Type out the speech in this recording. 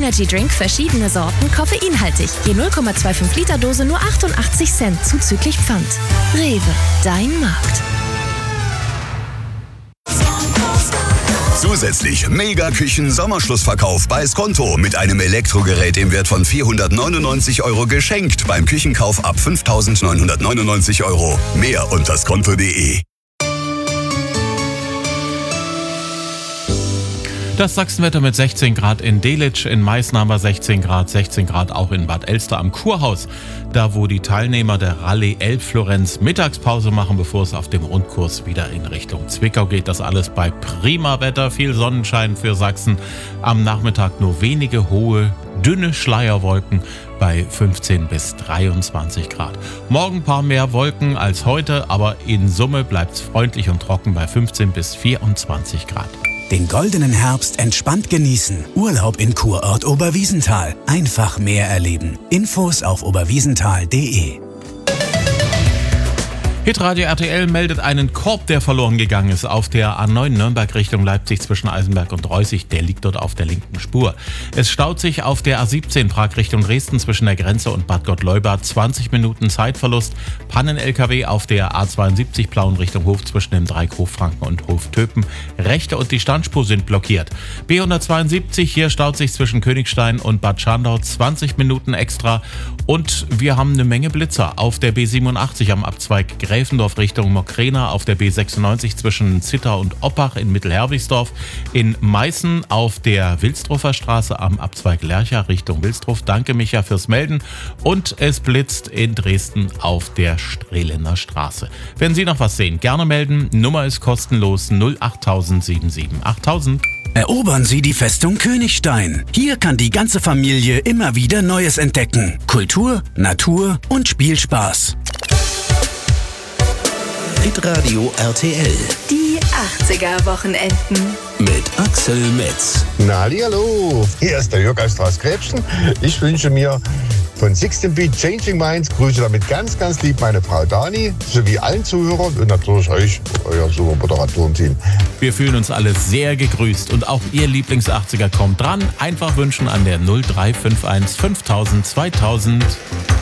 Energy Drink, verschiedene Sorten, koffeinhaltig. Je 0,25 Liter Dose nur 88 Cent zuzüglich Pfand. Rewe, dein Markt. Zusätzlich Mega-Küchen-Sommerschlussverkauf bei Skonto mit einem Elektrogerät im Wert von 499 € geschenkt beim Küchenkauf ab 5.999 €. Mehr unter skonto.de. Das Sachsenwetter mit 16 Grad in Delitzsch, in Meißen haben wir 16 Grad auch in Bad Elster am Kurhaus. Da, wo die Teilnehmer der Rallye Elbflorenz Mittagspause machen, bevor es auf dem Rundkurs wieder in Richtung Zwickau geht. Das alles bei prima Wetter, viel Sonnenschein für Sachsen. Am Nachmittag nur wenige hohe, dünne Schleierwolken bei 15 bis 23 Grad. Morgen ein paar mehr Wolken als heute, aber in Summe bleibt es freundlich und trocken bei 15 bis 24 Grad. Den goldenen Herbst entspannt genießen. Urlaub in Kurort Oberwiesenthal. Einfach mehr erleben. Infos auf oberwiesenthal.de. Hitradio RTL meldet einen Korb, der verloren gegangen ist auf der A9 Nürnberg Richtung Leipzig zwischen Eisenberg und Reußig. Der liegt dort auf der linken Spur. Es staut sich auf der A17 Prag Richtung Dresden zwischen der Grenze und Bad Gott-Leubad. 20 Minuten Zeitverlust. Pannen-LKW auf der A72 Plauen Richtung Hof zwischen dem Dreieck Hofranken und Hoftöpen. Rechte und die Standspur sind blockiert. B172, hier staut sich zwischen Königstein und Bad Schandau 20 Minuten extra. Und wir haben eine Menge Blitzer auf der B87 am Abzweig Gräfendorf Richtung Mokrena, auf der B96 zwischen Zittau und Oppach in Mittelherwigsdorf, in Meißen auf der Wilsdruffer Straße am Abzweig Lercha Richtung Wilsdruff. Danke, Micha, fürs Melden. Und es blitzt in Dresden auf der Strehländer Straße. Wenn Sie noch was sehen, gerne melden. Nummer ist kostenlos 08000 77 8000. Erobern Sie die Festung Königstein. Hier kann die ganze Familie immer wieder Neues entdecken. Kultur, Natur und Spielspaß. Hitradio RTL. Die 80er-Wochenenden. Mit Axel Metz. Na, hallo, hier ist der Jörg aus Straßgräbschen. Ich wünsche mir von 16 Beat Changing Minds, grüße damit ganz, ganz lieb meine Frau Dani, sowie allen Zuhörern und natürlich euch, euer super Moderatorenteam. Wir fühlen uns alle sehr gegrüßt und auch Ihr Lieblings-80er kommt dran. Einfach wünschen an der 0351 5000 2000.